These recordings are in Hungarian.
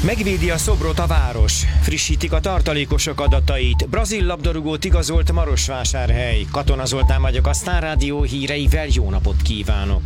Megvédi a szobrot a város. Frissítik a tartalékosok adatait. Brazil labdarúgót igazolt Marosvásárhely. Katona Zoltán vagyok, a Sztár Rádió híreivel jó napot kívánok!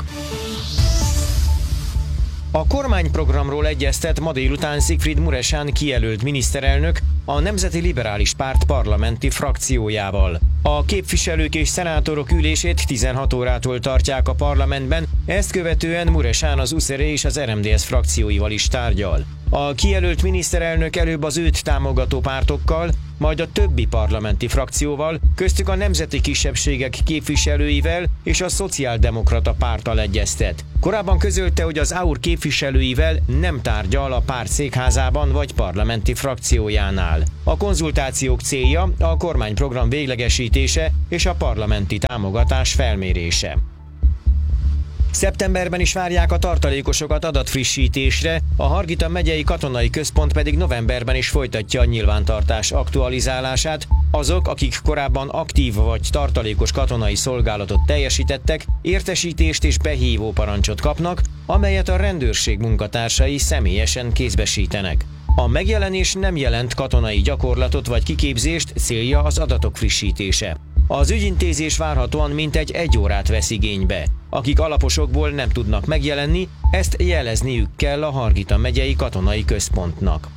A kormányprogramról egyeztet ma délután Sigfried Mureşan kijelölt miniszterelnök a Nemzeti Liberális Párt parlamenti frakciójával. A képviselők és szenátorok ülését 16 órától tartják a parlamentben, ezt követően Mureşan az USZR és az RMDSZ frakcióival is tárgyal. A kijelölt miniszterelnök előbb az őt támogató pártokkal, majd a többi parlamenti frakcióval, köztük a nemzeti kisebbségek képviselőivel és a Szociáldemokrata Párttal egyeztet. Korábban közölte, hogy az AUR képviselőivel nem tárgyal a párt székházában vagy parlamenti frakciójánál. A konzultációk célja a kormányprogram véglegesítése és a parlamenti támogatás felmérése. Szeptemberben is várják a tartalékosokat adatfrissítésre, a Hargita megyei katonai központ pedig novemberben is folytatja a nyilvántartás aktualizálását. Azok, akik korábban aktív vagy tartalékos katonai szolgálatot teljesítettek, értesítést és behívó parancsot kapnak, amelyet a rendőrség munkatársai személyesen kézbesítenek. A megjelenés nem jelent katonai gyakorlatot vagy kiképzést, célja az adatok frissítése. Az ügyintézés várhatóan mintegy 1 órát vesz igénybe. Akik alaposokból nem tudnak megjelenni, ezt jelezniük kell a Hargita megyei katonai központnak.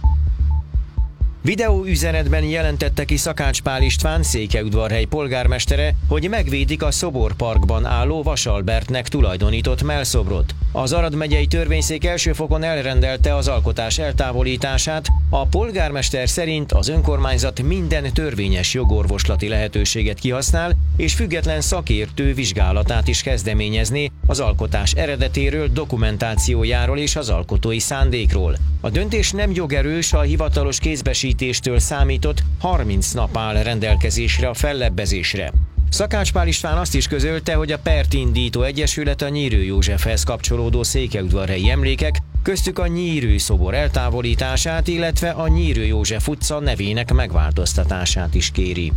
Videóüzenetben jelentette ki Szakács Pál István, Székelyudvarhely polgármestere, hogy megvédik a Szoborparkban álló Vas Albertnek tulajdonított mellszobrot. Az Arad megyei törvényszék első fokon elrendelte az alkotás eltávolítását, a polgármester szerint az önkormányzat minden törvényes jogorvoslati lehetőséget kihasznál, és független szakértő vizsgálatát is kezdeményezné az alkotás eredetéről, dokumentációjáról és az alkotói szándékról. A döntés nem jogerős, a hivatalos kézbesítéstől számított 30 nap áll rendelkezésre a fellebbezésre. Szakács Pál István azt is közölte, hogy a pert indító egyesület a Nyírő Józsefhez kapcsolódó székelyudvarhelyi emlékek, köztük a Nyírő szobor eltávolítását, illetve a Nyírő József utca nevének megváltoztatását is kéri.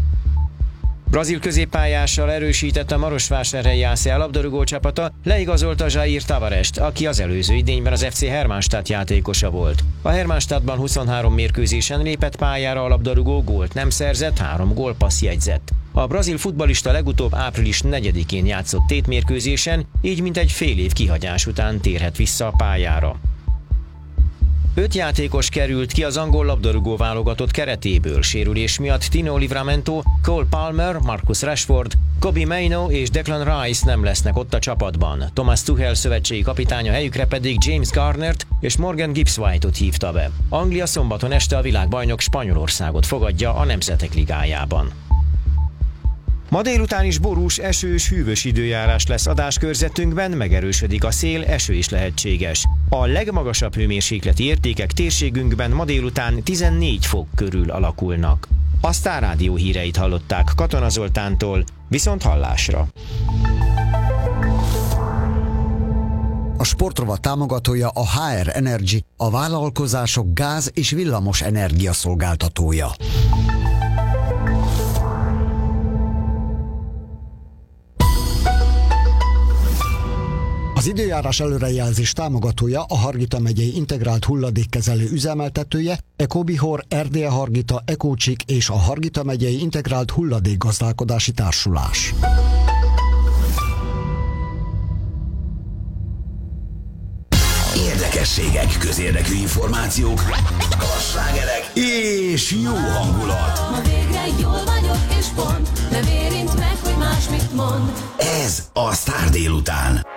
Brazil középpályással erősített a Marosvásárhelyi ACA labdarúgó csapata, leigazolta Jair Tavarest, aki az előző idényben az FC Hermannstadt játékosa volt. A Hermannstadtban 23 mérkőzésen lépett pályára, a labdarúgó gólt nem szerzett, 3 gólpassz jegyzett. A brazil futballista legutóbb április 4-én játszott tétmérkőzésen, így mintegy fél év kihagyás után térhet vissza a pályára. 5 játékos került ki az angol labdarúgó válogatott keretéből sérülés miatt. Tino Livramento, Cole Palmer, Marcus Rashford, Kobbie Mainoo és Declan Rice nem lesznek ott a csapatban. Thomas Tuchel szövetségi kapitánya helyükre pedig James Garnert és Morgan Gibbs-White-ot hívta be. Anglia szombaton este a világbajnok Spanyolországot fogadja a Nemzetek Ligájában. Ma délután is borús, esős, hűvös időjárás lesz adáskörzetünkben, megerősödik a szél, eső is lehetséges. A legmagasabb hőmérsékleti értékek térségünkben ma délután 14 fok körül alakulnak. A Sztár Rádió híreit hallották Katona Zoltántól, viszont hallásra. A sportrovat támogatója a HR Energy, a vállalkozások gáz- és villamos energia szolgáltatója. Az időjárás előrejelzés támogatója a Hargita megyei integrált hulladékkezelő üzemeltetője, Ecobihor, Erdélye Hargita, Ecócsik és a Hargita megyei integrált hulladékgazdálkodási társulás. Érdekességek, közérdekű információk, slágerek és jó hangulat. Ma végre jól vagyok és pont, nem érint meg, hogy más mit mond. Ez a Sztár délután.